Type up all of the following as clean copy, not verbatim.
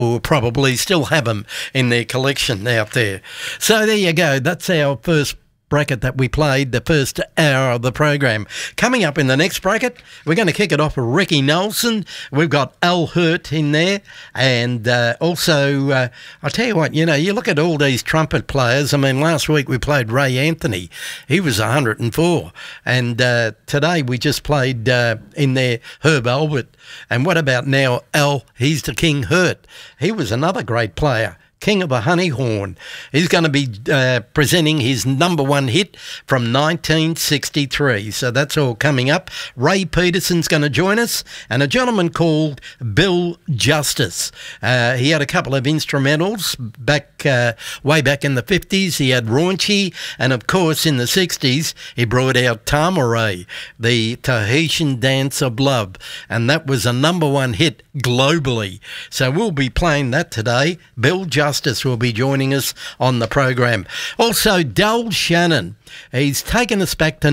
will probably still have them in their collection out there. So there you go. That's our first bracket that we played, the first hour of the program. Coming up in the next bracket, we're going to kick it off with Ricky Nelson. We've got Al Hirt in there, and also, I'll tell you what, you look at all these trumpet players. I mean, last week we played Ray Anthony. He was 104, and today we just played in there Herb Alpert. And what about now Al? He's the King Hirt. He was another great player. King of the Honeyhorn. He's going to be presenting his number one hit from 1963. So that's all coming up. Ray Peterson's going to join us, and a gentleman called Bill Justice. He had a couple of instrumentals way back in the 50s. He had Raunchy, and of course in the 60s he brought out Tamaray, the Tahitian Dance of Love, and that was a number one hit globally. So we'll be playing that today. Bill Justice will be joining us on the program. Also, Del Shannon. He's taken us back to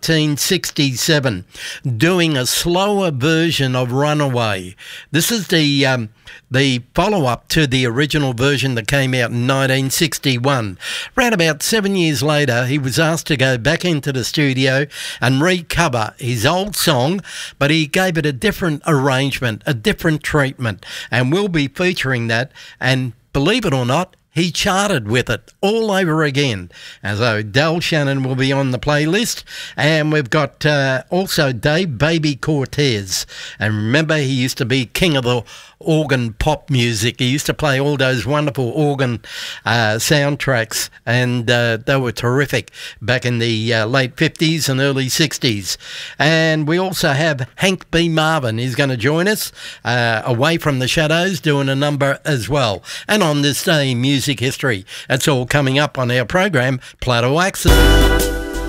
1967, doing a slower version of Runaway. This is the follow-up to the original version that came out in 1961. Around about 7 years later, he was asked to go back into the studio and recover his old song, but he gave it a different arrangement, a different treatment, and we'll be featuring that. And believe it or not, he charted with it all over again. And so Del Shannon will be on the playlist. And we've got also Dave Baby Cortez. And remember, he used to be king of the organ pop music. He used to play all those wonderful organ soundtracks, and they were terrific back in the late 50s and early 60s. And we also have Hank B. Marvin. He's going to join us Away from the Shadows, doing a number as well. And on this day in music history, that's all coming up on our program, Plateau Access.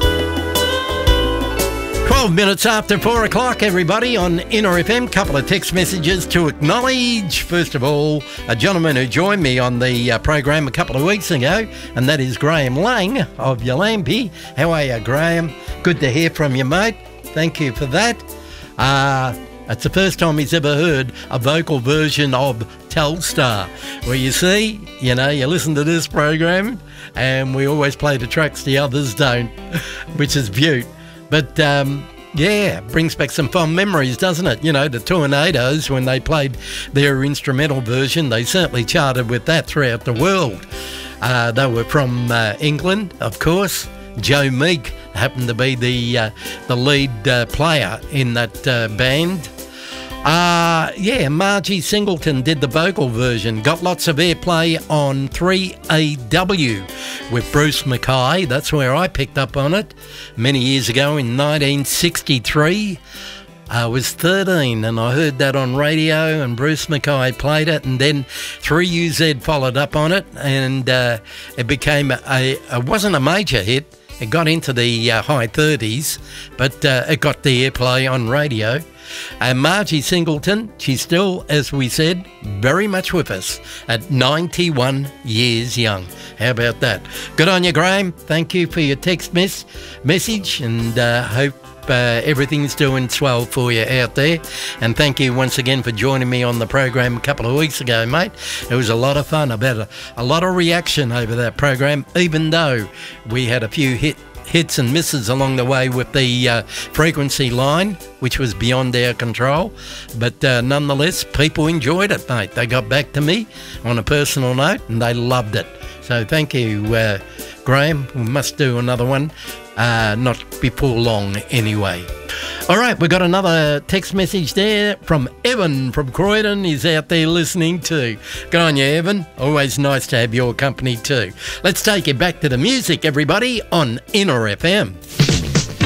12 minutes after 4 o'clock, everybody, on Inner FM. Couple of text messages to acknowledge. First of all, a gentleman who joined me on the program a couple of weeks ago, and that is Graham Lang of Yalambee. How are you, Graham? Good to hear from you, mate. Thank you for that. It's the first time he's ever heard a vocal version of Telstar. Well, you see, you listen to this program, and we always play the tracks the others don't, which is beaut. But, brings back some fond memories, doesn't it? The Tornadoes, when they played their instrumental version, they certainly charted with that throughout the world. They were from England, of course. Joe Meek happened to be the lead player in that band. Margie Singleton did the vocal version. Got lots of airplay on 3AW with Bruce Mackay. That's where I picked up on it many years ago in 1963. I was 13 and I heard that on radio, and Bruce Mackay played it, and then 3UZ followed up on it, and it became it wasn't a major hit. It got into the high 30s, but it got the airplay on radio. And Margie Singleton, she's still, as we said, very much with us at 91 years young. How about that? Good on you, Graham. Thank you for your text message, and hope everything's doing swell for you out there. And thank you once again for joining me on the program a couple of weeks ago, mate. It was a lot of fun. I've had a lot of reaction over that program, even though we had a few hits and misses along the way with the frequency line, which was beyond our control. But nonetheless, people enjoyed it, mate. They got back to me on a personal note, and they loved it. So thank you, Graham. We must do another one, not before long anyway. All right, we got another text message there from Evan from Croydon. He's out there listening too. Good on you, Evan. Always nice to have your company too. Let's take you back to the music, everybody, on Inner FM.